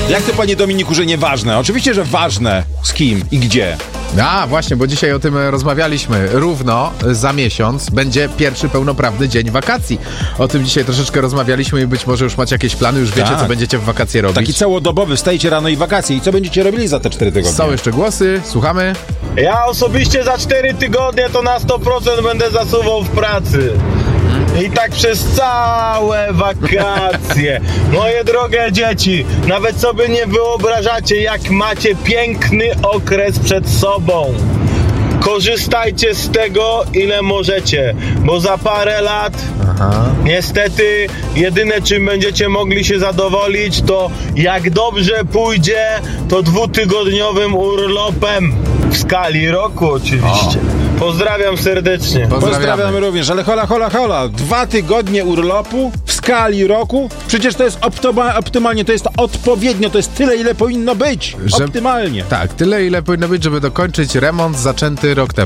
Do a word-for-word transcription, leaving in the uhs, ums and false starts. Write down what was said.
Jak to, panie Dominiku, że nieważne? Oczywiście, że ważne. Z kim i gdzie. A, właśnie, bo dzisiaj o tym rozmawialiśmy. Równo za miesiąc będzie pierwszy pełnoprawny dzień wakacji. O tym dzisiaj troszeczkę rozmawialiśmy i być może już macie jakieś plany, już wiecie, Tak. co będziecie w wakacje robić. Taki całodobowy, wstajecie rano i wakacje. I co będziecie robili za te cztery tygodnie? Są jeszcze głosy, słuchamy. Ja osobiście za cztery tygodnie to na sto procent będę zasuwał w pracy. I tak przez całe wakacje. Moje drogie dzieci, nawet sobie nie wyobrażacie, jak macie piękny okres przed sobą. Korzystajcie z tego, ile możecie, bo za parę lat Aha. niestety jedyne, czym będziecie mogli się zadowolić, to jak dobrze pójdzie, to dwutygodniowym urlopem w skali roku oczywiście. Pozdrawiam serdecznie. Pozdrawiamy. Pozdrawiamy również, ale hola, hola, hola. Dwa tygodnie urlopu w skali roku? Przecież to jest optoma, optymalnie, to jest odpowiednio, to jest tyle, ile powinno być. Że- Optymalnie. Tak, tyle ile powinno być, żeby dokończyć remont zaczęty rok temu.